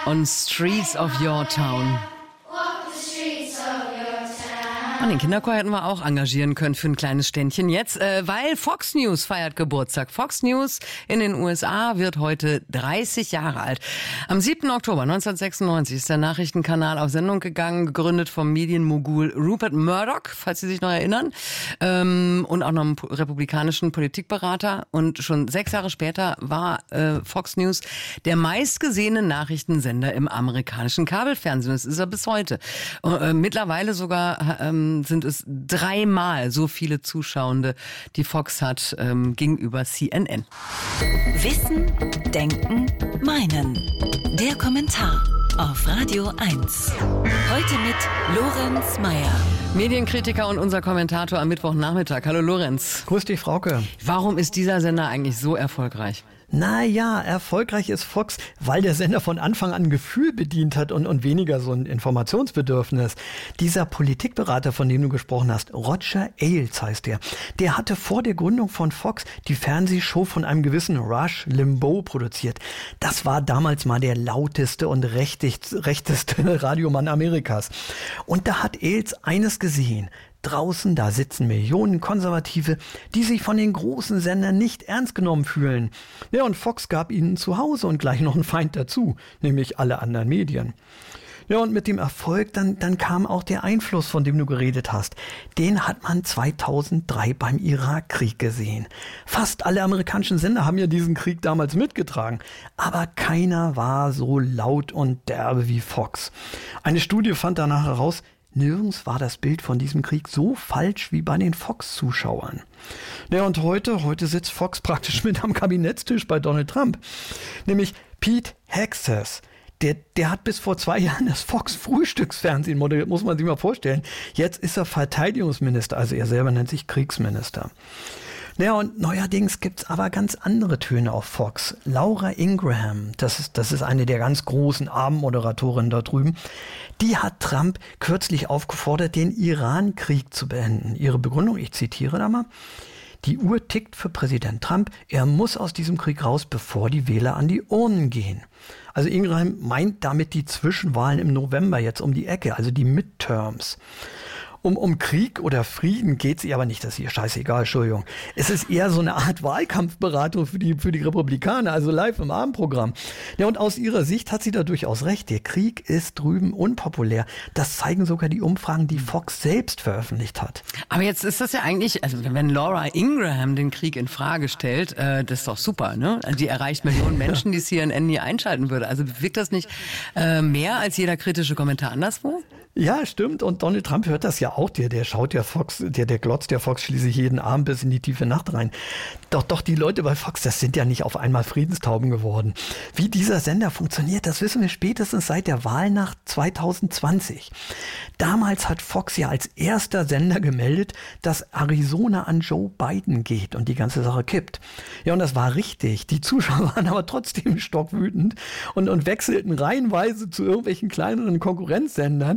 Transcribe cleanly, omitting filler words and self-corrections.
on Streets of Your Town. Und den Kinderchor hätten wir auch engagieren können für ein kleines Ständchen jetzt, weil Fox News feiert Geburtstag. Fox News in den USA wird heute 30 Jahre alt. Am 7. Oktober 1996 ist der Nachrichtenkanal auf Sendung gegangen, gegründet vom Medienmogul Rupert Murdoch, falls Sie sich noch erinnern, und auch noch einem republikanischen Politikberater. Und schon 6 Jahre später war Fox News der meistgesehene Nachrichtensender im amerikanischen Kabelfernsehen. Das ist er bis heute. Mittlerweile sogar sind es 3-mal so viele Zuschauende, die Fox hat, gegenüber CNN. Wissen, Denken, Meinen. Der Kommentar auf Radio 1. Heute mit Lorenz Meyer. Medienkritiker und unser Kommentator am Mittwochnachmittag. Hallo Lorenz. Grüß dich, Frauke. Warum ist dieser Sender eigentlich so erfolgreich? Naja, erfolgreich ist Fox, weil der Sender von Anfang an ein Gefühl bedient hat und weniger so ein Informationsbedürfnis. Dieser Politikberater, von dem du gesprochen hast, Roger Ailes heißt der hatte vor der Gründung von Fox die Fernsehshow von einem gewissen Rush Limbaugh produziert. Das war damals mal der lauteste und rechteste Radiomann Amerikas. Und da hat Ailes eines gesehen. Draußen, da sitzen Millionen Konservative, die sich von den großen Sendern nicht ernst genommen fühlen. Ja, und Fox gab ihnen zu Hause und gleich noch einen Feind dazu, nämlich alle anderen Medien. Ja, und mit dem Erfolg, dann kam auch der Einfluss, von dem du geredet hast. Den hat man 2003 beim Irakkrieg gesehen. Fast alle amerikanischen Sender haben ja diesen Krieg damals mitgetragen. Aber keiner war so laut und derbe wie Fox. Eine Studie fand danach heraus, nirgends war das Bild von diesem Krieg so falsch wie bei den Fox-Zuschauern. Ja, und heute sitzt Fox praktisch mit am Kabinettstisch bei Donald Trump. Nämlich Pete Hegseth. Der hat bis vor 2 Jahren das Fox-Frühstücksfernsehen moderiert, muss man sich mal vorstellen. Jetzt ist er Verteidigungsminister, also er selber nennt sich Kriegsminister. Naja, und neuerdings gibt's aber ganz andere Töne auf Fox. Laura Ingraham, das ist eine der ganz großen Abendmoderatorinnen da drüben, die hat Trump kürzlich aufgefordert, den Iran-Krieg zu beenden. Ihre Begründung, ich zitiere da mal: Die Uhr tickt für Präsident Trump. Er muss aus diesem Krieg raus, bevor die Wähler an die Urnen gehen. Also Ingraham meint damit die Zwischenwahlen im November jetzt um die Ecke, also die Midterms. Um Krieg oder Frieden geht's ihr aber nicht, das ist ihr scheißegal, Entschuldigung. Es ist eher so eine Art Wahlkampfberatung für die Republikaner, also live im Abendprogramm. Ja, und aus ihrer Sicht hat sie da durchaus recht. Der Krieg ist drüben unpopulär. Das zeigen sogar die Umfragen, die Fox selbst veröffentlicht hat. Aber jetzt ist das ja eigentlich, also wenn Laura Ingraham den Krieg in Frage stellt, das ist doch super, ne? Also die erreicht Millionen Menschen, die CNN nie einschalten würde. Also wirkt das nicht mehr als jeder kritische Kommentar anderswo? Ja, stimmt. Und Donald Trump hört das ja auch. Der schaut ja Fox, der glotzt ja Fox schließlich jeden Abend bis in die tiefe Nacht rein. Doch die Leute bei Fox, das sind ja nicht auf einmal Friedenstauben geworden. Wie dieser Sender funktioniert, das wissen wir spätestens seit der Wahlnacht 2020. Damals hat Fox ja als erster Sender gemeldet, dass Arizona an Joe Biden geht und die ganze Sache kippt. Ja, und das war richtig. Die Zuschauer waren aber trotzdem stockwütend und wechselten reihenweise zu irgendwelchen kleineren Konkurrenzsendern.